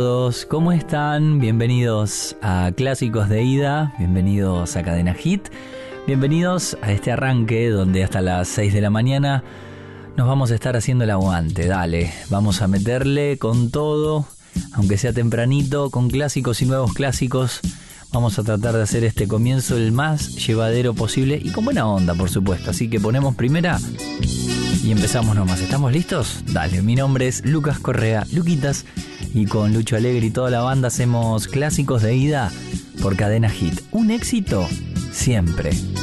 Todos, ¿cómo están? Bienvenidos a Clásicos de Ida, bienvenidos a Cadena Hit, bienvenidos a este arranque donde hasta las 6 de la mañana nos vamos a estar haciendo el aguante. Dale, vamos a meterle con todo, aunque sea tempranito, con clásicos y nuevos clásicos. Vamos a tratar de hacer este comienzo el más llevadero posible y con buena onda, por supuesto. Así que ponemos primera y empezamos nomás. ¿Estamos listos? Dale, mi nombre es Lucas Correa, Luquitas, y con Lucho Alegre y toda la banda hacemos Clásicos de Ida por Cadena Hit. Un éxito siempre.